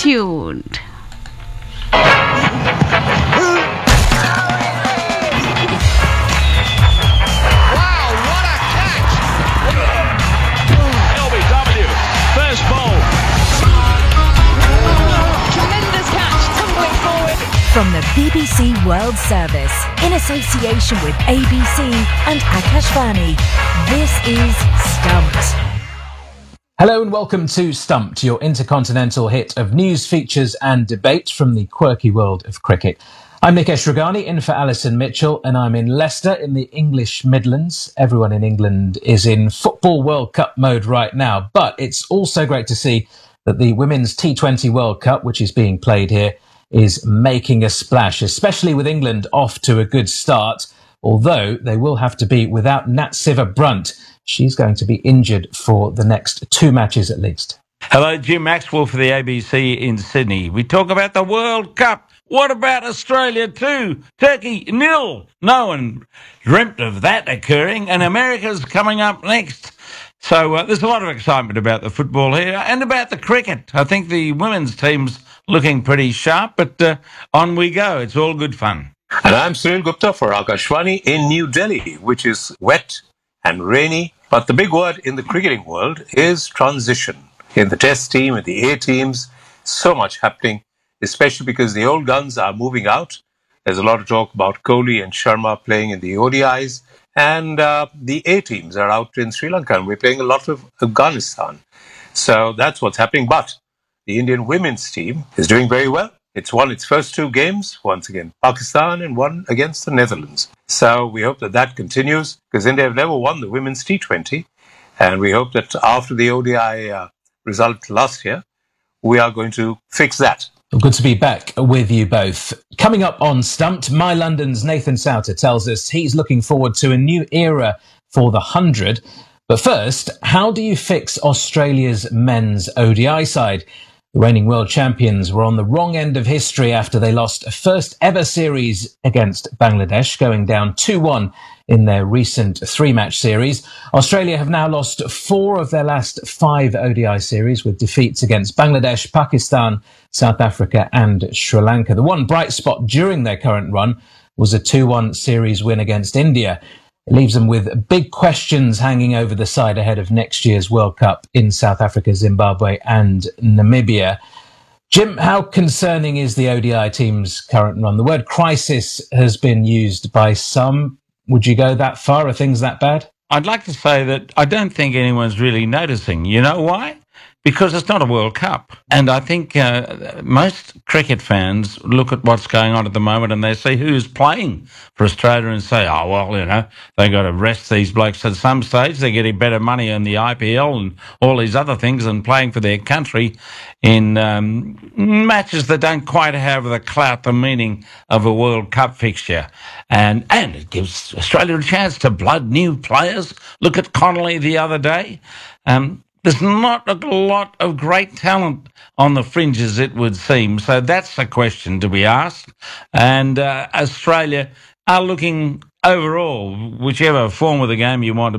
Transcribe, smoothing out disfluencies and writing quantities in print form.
tuned. From the BBC World Service, in association with ABC and Akashvani, this is Stumped. Hello and welcome to Stumped, your intercontinental hit of news, features and debate from the quirky world of cricket. I'm Nikesh Ragani, in for Alison Mitchell, and I'm in Leicester in the English Midlands. Everyone in England is in Football World Cup mode right now, but it's also great to see that the Women's T20 World Cup, which is being played here, is making a splash, especially with England off to a good start, although they will have to be without Nat Siver-Brunt. She's going to be injured for the next two matches at least. Hello, Jim Maxwell for the ABC in Sydney. We talk about the World Cup. What about Australia too? Turkey, 0. No one dreamt of that occurring, and America's coming up next. So there's a lot of excitement about the football here and about the cricket. I think the women's team's looking pretty sharp, but on we go. It's all good fun. And I'm Sunil Gupta for Akashvani in New Delhi, which is wet and rainy. But the big word in the cricketing world is transition. In the Test team, in the A teams, so much happening, especially because the old guns are moving out. There's a lot of talk about Kohli and Sharma playing in the ODIs. And the A teams are out in Sri Lanka, and we're playing a lot of Afghanistan. So that's what's happening. But the Indian women's team is doing very well. It's won its first two games, once again Pakistan and one against the Netherlands. So we hope that that continues, because India have never won the women's T20. And we hope that after the ODI result last year, we are going to fix that. Good to be back with you both. Coming up on Stumped, My London's Nathan Souter tells us he's looking forward to a new era for the 100. But first, how do you fix Australia's men's ODI side? The reigning world champions were on the wrong end of history after they lost a first ever series against Bangladesh, going down 2-1 in their recent three-match series. Australia have now lost 4 of their last 5 ODI series, with defeats against Bangladesh, Pakistan, South Africa and Sri Lanka. The one bright spot during their current run was a 2-1 series win against India. It leaves them with big questions hanging over the side ahead of next year's World Cup in South Africa, Zimbabwe and Namibia. Jim, how concerning is the ODI team's current run? The word crisis has been used by some. Would you go that far? Are things that bad? I'd like to say that I don't think anyone's really noticing. You know why? Because it's not a World Cup. And I think most cricket fans look at what's going on at the moment and they see who's playing for Australia and say, oh, well, you know, they got to rest these blokes at some stage. They're getting better money in the IPL and all these other things and playing for their country in matches that don't quite have the clout, the meaning of a World Cup fixture. And it gives Australia a chance to blood new players. Look at Connolly the other day. There's not a lot of great talent on the fringes, it would seem. So that's the question to be asked. And Australia are looking overall, whichever form of the game you want to